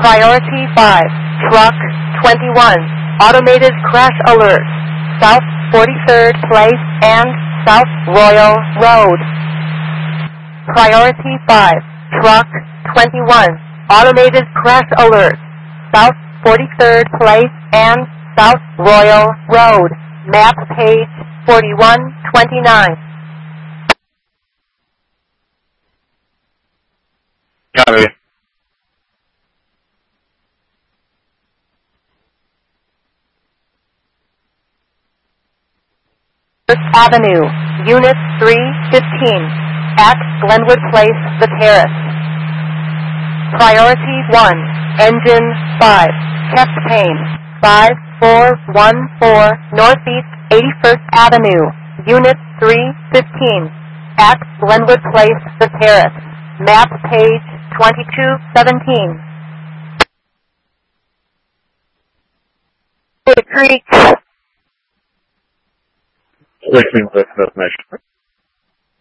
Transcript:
Priority 5, Truck 21, Automated Crash Alert, South 43rd Place and South Royal Road. Priority 5, Truck 21, Automated Crash Alert, South 43rd Place and South Royal Road. Map page 4129. Copy. First Avenue, Unit 315, at Glenwood Place, The Terrace. Priority 1, Engine 5, chest pain, 5414 Northeast 81st Avenue, Unit 315, at Glenwood Place, The Terrace. Map page 2217. Creek. Listening with destination.